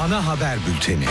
Ana haber bülteni.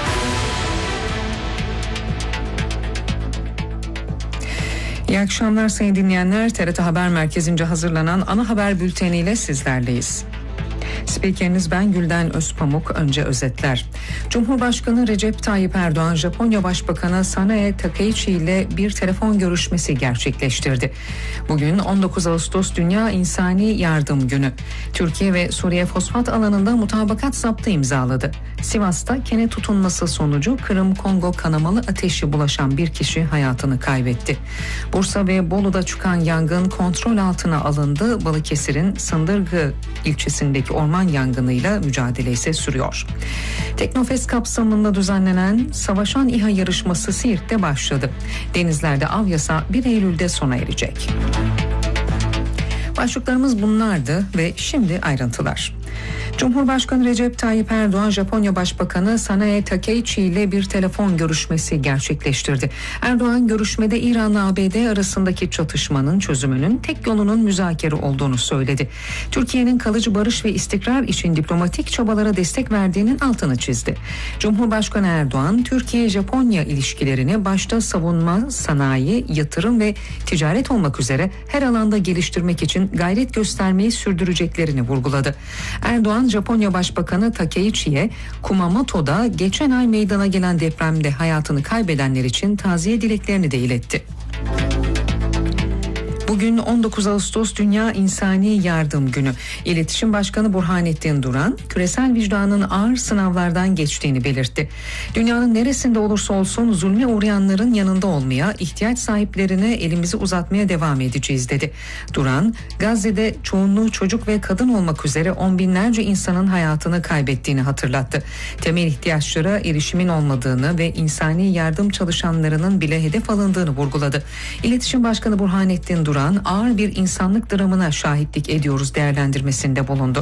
İyi akşamlar sayın dinleyenler. TRT Haber Merkezi'nce hazırlanan ana haber bülteniyle sizlerleyiz. Spikeriniz ben Gülden Özpamuk. Önce özetler. Cumhurbaşkanı Recep Tayyip Erdoğan, Japonya Başbakanı Sanae Takaichi ile bir telefon görüşmesi gerçekleştirdi. Bugün 19 Ağustos Dünya İnsani Yardım Günü. Türkiye ve Suriye fosfat alanında mutabakat zaptı imzaladı. Sivas'ta kene tutunması sonucu Kırım-Kongo kanamalı ateşi bulaşan bir kişi hayatını kaybetti. Bursa ve Bolu'da çıkan yangın kontrol altına alındı. Balıkesir'in Sındırgı ilçesindeki orman yangınıyla mücadele ise sürüyor. Teknofest kapsamında düzenlenen Savaşan İHA yarışması Siirt'te başladı. Denizlerde av yasağı 1 Eylül'de sona erecek. Başlıklarımız bunlardı ve şimdi ayrıntılar. Cumhurbaşkanı Recep Tayyip Erdoğan, Japonya Başbakanı Sanae Takaichi ile bir telefon görüşmesi gerçekleştirdi. Erdoğan görüşmede İran'la ABD arasındaki çatışmanın çözümünün tek yolunun müzakere olduğunu söyledi. Türkiye'nin kalıcı barış ve istikrar için diplomatik çabalara destek verdiğinin altını çizdi. Cumhurbaşkanı Erdoğan, Türkiye-Japonya ilişkilerini başta savunma, sanayi, yatırım ve ticaret olmak üzere her alanda geliştirmek için gayret göstermeyi sürdüreceklerini vurguladı. Erdoğan, Japonya Başbakanı Takaichi'ye Kumamoto'da geçen ay meydana gelen depremde hayatını kaybedenler için taziye dileklerini de iletti. Bugün 19 Ağustos Dünya İnsani Yardım Günü. İletişim Başkanı Burhanettin Duran, küresel vicdanın ağır sınavlardan geçtiğini belirtti. Dünyanın neresinde olursa olsun zulme uğrayanların yanında olmaya, ihtiyaç sahiplerine elimizi uzatmaya devam edeceğiz dedi. Duran, Gazze'de çoğunluğu çocuk ve kadın olmak üzere on binlerce insanın hayatını kaybettiğini hatırlattı. Temel ihtiyaçlara erişimin olmadığını ve insani yardım çalışanlarının bile hedef alındığını vurguladı. İletişim Başkanı Burhanettin Duran, ağır bir insanlık dramına şahitlik ediyoruz değerlendirmesinde bulundu.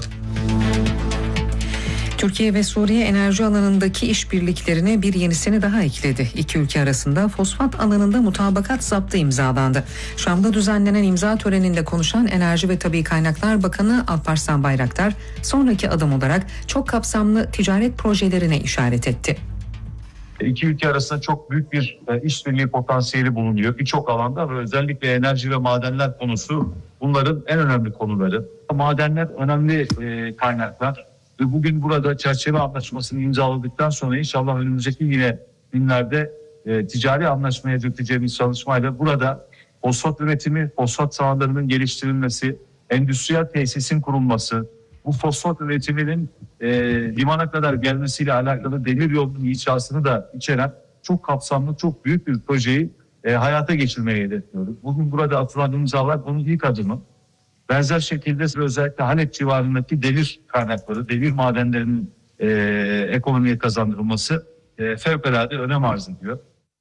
Türkiye ve Suriye enerji alanındaki işbirliklerine bir yenisini daha ekledi. İki ülke arasında fosfat alanında mutabakat zaptı imzalandı. Şam'da düzenlenen imza töreninde konuşan Enerji ve Tabii Kaynaklar Bakanı Alparslan Bayraktar, sonraki adım olarak çok kapsamlı ticaret projelerine işaret etti. İki ülke arasında çok büyük bir işbirliği potansiyeli bulunuyor. Birçok alanda ve özellikle enerji ve madenler konusu bunların en önemli konuları. Madenler önemli kaynaklar ve bugün burada çerçeve anlaşmasını imzaladıktan sonra inşallah önümüzdeki yine günlerde ticari anlaşmaya dökeceğimiz çalışmayla burada fosfat üretimi, fosfat sahalarının geliştirilmesi, endüstriyel tesisin kurulması, bu fosfat üretiminin limana kadar gelmesiyle alakalı demir yolunun inşasını da içeren çok kapsamlı, çok büyük bir projeyi hayata geçirmeye hedefliyoruz. Bugün burada atılan imzalar bunun ilk adımı. Benzer şekilde özellikle Halep civarındaki demir kaynakları, demir madenlerinin ekonomiye kazandırılması fevkalade önem arz ediyor.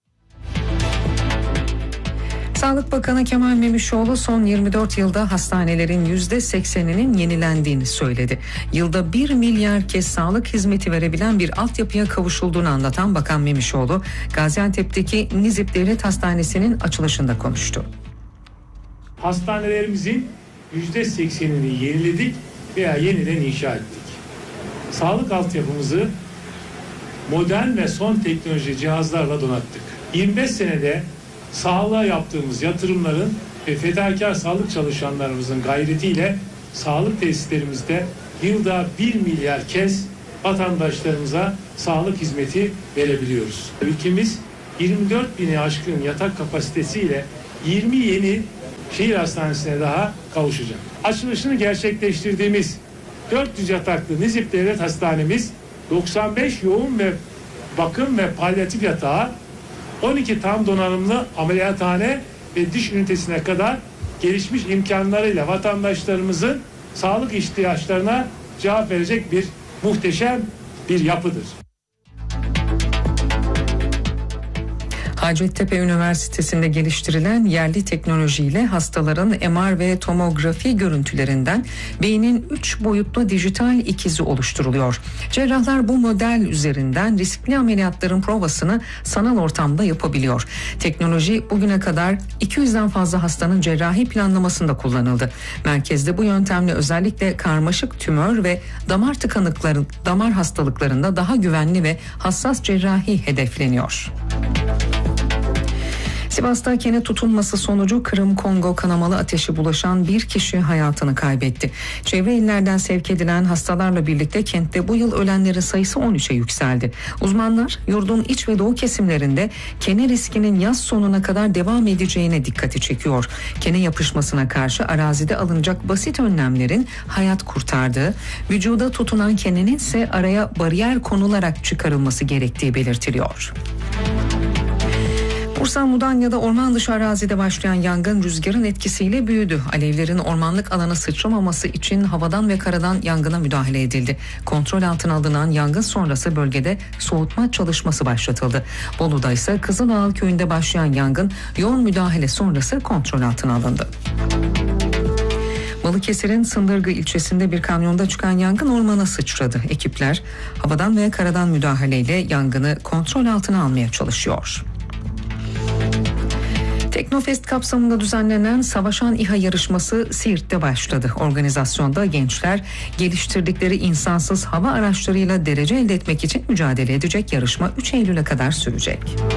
Sağlık Bakanı Kemal Memişoğlu son 24 yılda hastanelerin %80'inin yenilendiğini söyledi. Yılda 1 milyar kez sağlık hizmeti verebilen bir altyapıya kavuşulduğunu anlatan Bakan Memişoğlu, Gaziantep'teki Nizip Devlet Hastanesi'nin açılışında konuştu. Hastanelerimizin %80'ini yeniledik veya yeniden inşa ettik. Sağlık altyapımızı modern ve son teknoloji cihazlarla donattık. 25 senede sağlığa yaptığımız yatırımların ve fedakar sağlık çalışanlarımızın gayretiyle sağlık tesislerimizde yılda 1 milyar kez vatandaşlarımıza sağlık hizmeti verebiliyoruz. Ülkemiz 24 bini aşkın yatak kapasitesiyle 20 yeni şehir hastanesine daha kavuşacak. Açılışını gerçekleştirdiğimiz 400 yataklı Nizip Devlet Hastanemiz 95 yoğun ve bakım ve palyatif yatağı, 12 tam donanımlı ameliyathane ve diş ünitesine kadar gelişmiş imkanlarıyla vatandaşlarımızın sağlık ihtiyaçlarına cevap verecek bir muhteşem bir yapıdır. Hacettepe Üniversitesi'nde geliştirilen yerli teknolojiyle hastaların MR ve tomografi görüntülerinden beynin 3 boyutlu dijital ikizi oluşturuluyor. Cerrahlar bu model üzerinden riskli ameliyatların provasını sanal ortamda yapabiliyor. Teknoloji bugüne kadar 200'den fazla hastanın cerrahi planlamasında kullanıldı. Merkezde bu yöntemle özellikle karmaşık tümör ve damar hastalıklarında daha güvenli ve hassas cerrahi hedefleniyor. Sivas'ta kene tutulması sonucu Kırım-Kongo kanamalı ateşi bulaşan bir kişi hayatını kaybetti. Çevre illerden sevk edilen hastalarla birlikte kentte bu yıl ölenlerin sayısı 13'e yükseldi. Uzmanlar yurdun iç ve doğu kesimlerinde kene riskinin yaz sonuna kadar devam edeceğine dikkati çekiyor. Kene yapışmasına karşı arazide alınacak basit önlemlerin hayat kurtardığı, vücuda tutunan kenenin ise araya bariyer konularak çıkarılması gerektiği belirtiliyor. Bursa Mudanya'da orman dışı arazide başlayan yangın rüzgarın etkisiyle büyüdü. Alevlerin ormanlık alana sıçramaması için havadan ve karadan yangına müdahale edildi. Kontrol altına alınan yangın sonrası bölgede soğutma çalışması başlatıldı. Bolu'da ise Kızılağıl köyünde başlayan yangın yoğun müdahale sonrası kontrol altına alındı. Balıkesir'in Sındırgı ilçesinde bir kamyonda çıkan yangın ormana sıçradı. Ekipler havadan ve karadan müdahaleyle yangını kontrol altına almaya çalışıyor. Teknofest kapsamında düzenlenen Savaşan İHA yarışması Siirt'te başladı. Organizasyonda gençler geliştirdikleri insansız hava araçlarıyla derece elde etmek için mücadele edecek. Yarışma 3 Eylül'e kadar sürecek.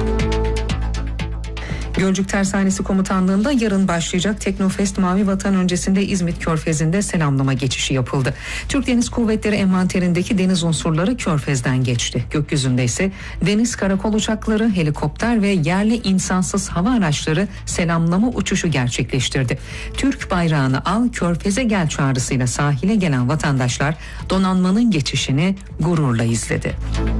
Gölcük Tersanesi Komutanlığı'nda yarın başlayacak Teknofest Mavi Vatan öncesinde İzmit Körfezi'nde selamlama geçişi yapıldı. Türk Deniz Kuvvetleri envanterindeki deniz unsurları Körfez'den geçti. Gökyüzünde ise deniz karakol uçakları, helikopter ve yerli insansız hava araçları selamlama uçuşu gerçekleştirdi. Türk bayrağını al, Körfez'e gel çağrısıyla sahile gelen vatandaşlar donanmanın geçişini gururla izledi.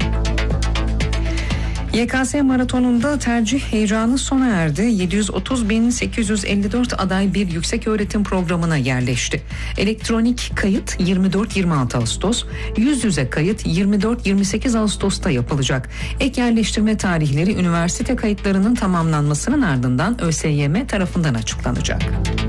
YKS maratonunda tercih heyecanı sona erdi. 730.854 aday bir yükseköğretim programına yerleşti. Elektronik kayıt 24-26 Ağustos, yüz yüze kayıt 24-28 Ağustos'ta yapılacak. Ek yerleştirme tarihleri üniversite kayıtlarının tamamlanmasının ardından ÖSYM tarafından açıklanacak.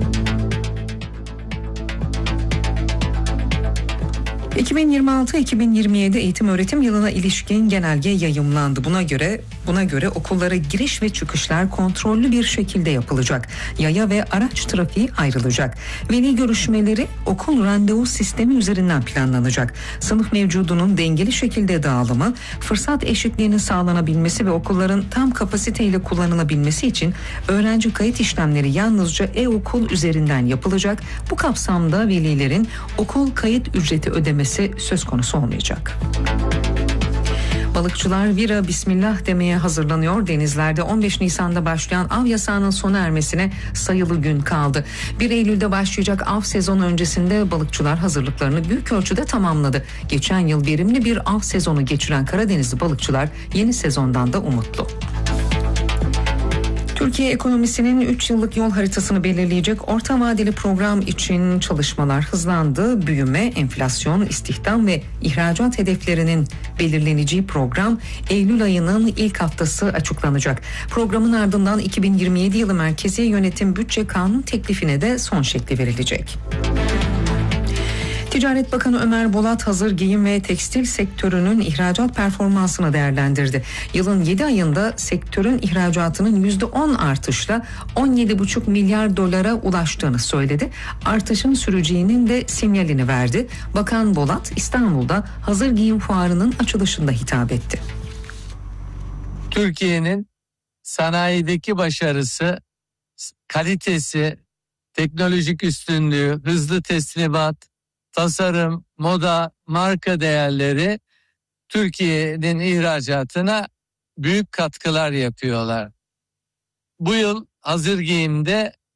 ...2026-2027 eğitim öğretim yılına ilişkin genelge yayımlandı. Buna göre okullara giriş ve çıkışlar kontrollü bir şekilde yapılacak. Yaya ve araç trafiği ayrılacak. Veli görüşmeleri okul randevu sistemi üzerinden planlanacak. Sınıf mevcudunun dengeli şekilde dağılımı, fırsat eşitliğinin sağlanabilmesi ve okulların tam kapasiteyle kullanılabilmesi için öğrenci kayıt işlemleri yalnızca e-okul üzerinden yapılacak. Bu kapsamda velilerin okul kayıt ücreti ödemesi söz konusu olmayacak. Balıkçılar vira bismillah demeye hazırlanıyor. Denizlerde 15 Nisan'da başlayan av yasağının sona ermesine sayılı gün kaldı. 1 Eylül'de başlayacak av sezonu öncesinde balıkçılar hazırlıklarını büyük ölçüde tamamladı. Geçen yıl verimli bir av sezonu geçiren Karadenizli balıkçılar yeni sezondan da umutlu. Türkiye ekonomisinin 3 yıllık yol haritasını belirleyecek orta vadeli program için çalışmalar hızlandı. Büyüme, enflasyon, istihdam ve ihracat hedeflerinin belirleneceği program Eylül ayının ilk haftası açıklanacak. Programın ardından 2027 yılı Merkezi Yönetim Bütçe Kanun teklifine de son şekli verilecek. Ticaret Bakanı Ömer Bolat hazır giyim ve tekstil sektörünün ihracat performansını değerlendirdi. Yılın 7 ayında sektörün ihracatının %10 artışla 17,5 milyar dolara ulaştığını söyledi. Artışın süreceğinin de sinyalini verdi. Bakan Bolat İstanbul'da hazır giyim fuarının açılışında hitap etti. Türkiye'nin sanayideki başarısı, kalitesi, teknolojik üstünlüğü, hızlı teslimat, tasarım, moda, marka değerleri Türkiye'nin ihracatına büyük katkılar yapıyorlar. Bu yıl hazır giyimde